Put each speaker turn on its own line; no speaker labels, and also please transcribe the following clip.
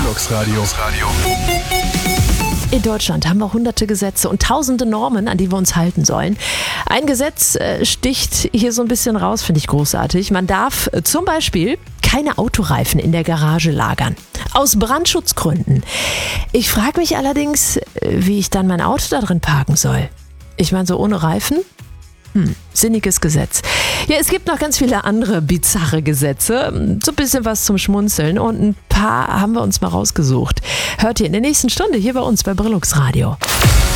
Brillux Radio.
In Deutschland haben wir hunderte Gesetze und tausende Normen, an die wir uns halten sollen. Ein Gesetz sticht hier so ein bisschen raus, finde ich großartig. Man darf zum Beispiel keine Autoreifen in der Garage lagern. Aus Brandschutzgründen. Ich frage mich allerdings, wie ich dann mein Auto da drin parken soll. Ich meine, so ohne Reifen? Sinniges Gesetz. Ja, es gibt noch ganz viele andere bizarre Gesetze. So ein bisschen was zum Schmunzeln und ein paar haben wir uns mal rausgesucht. Hört ihr in der nächsten Stunde hier bei uns bei Brillux Radio.